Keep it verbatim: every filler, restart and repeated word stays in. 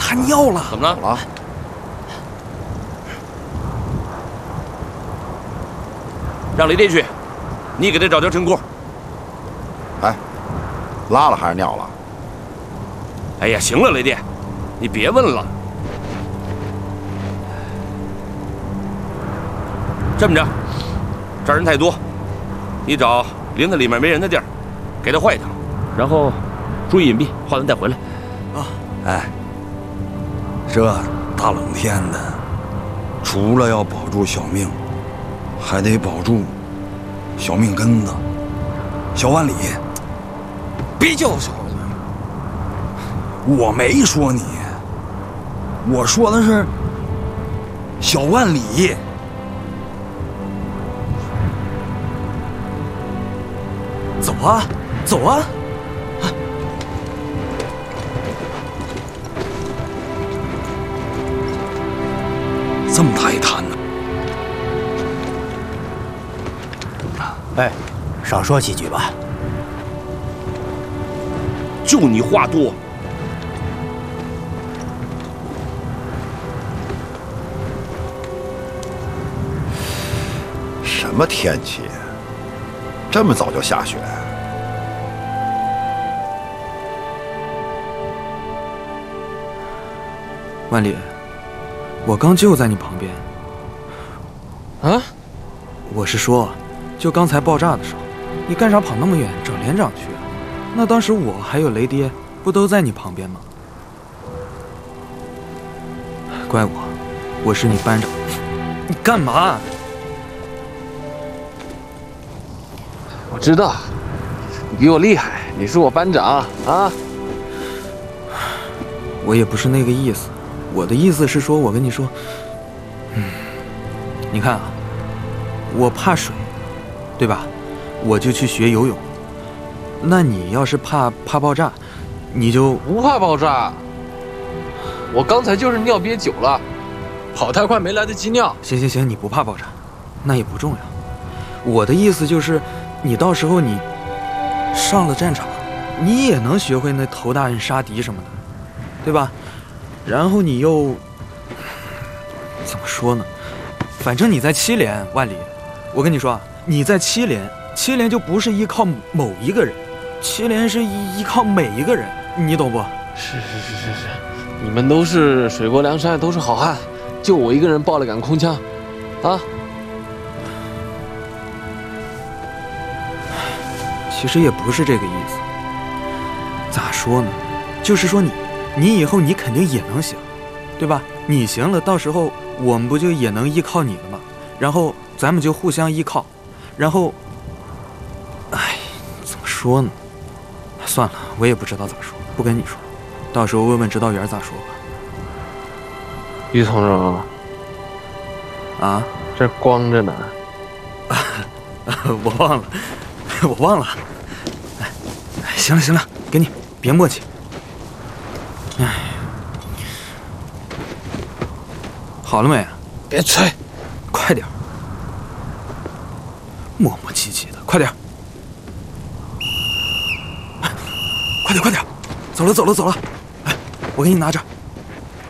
他尿了。 怎么了？ 啊！ 让雷电去，你给他找条陈裤。 哎，拉了还是尿了？ 哎呀，行了，雷电，你别问了。这么着，这儿人太多，你找林子里面没人的地儿，给他换一趟，然后注意隐蔽，换完再回来。 啊， 哎，这大冷天的，除了要保住小命，还得保住小命根子。小万里， 别叫我小万里， 我没说你，我说的是小万里。 走啊，走啊！ 这么大一摊呢！ 哎，少说几句吧。 就你话多。 什么天气？这么早就下雪？ 万里，我刚就在你旁边。 啊？ 我是说，就刚才爆炸的时候，你干啥跑那么远找连长去啊？那当时我还有雷爹，不都在你旁边吗？怪我，我是你班长。你干嘛？ 我知道，你比我厉害，你是我班长啊。 我也不是那个意思，我的意思是说，我跟你说，嗯，你看啊，我怕水，对吧？我就去学游泳。那你要是怕怕爆炸，你就不怕爆炸。我刚才就是尿憋久了，跑太快没来得及尿。 行行行，你不怕爆炸，那也不重要。我的意思就是，你到时候你上了战场，你也能学会那头大人杀敌什么的，对吧？然后你又怎么说呢？反正你在七连，万里，我跟你说啊，你在七连，七连就不是依靠某一个人，七连是依依靠每一个人，你懂不？ 是是是是是，你们都是水泊梁山，都是好汉，就我一个人抱了杆空枪，啊！ 其实也不是这个意思。咋说呢？就是说你，你以后你肯定也能行，对吧？你行了，到时候我们不就也能依靠你了吗？然后咱们就互相依靠，然后，哎，怎么说呢？算了，我也不知道咋说，不跟你说，到时候问问指导员咋说吧。 于从容， 啊， 这光着呢。 我忘了，我忘了。哎，行了行了，给你，别磨叽。哎，好了没？ 别催， 快点，磨磨唧唧的，快点，快点快点，走了走了走了，哎，我给你拿着。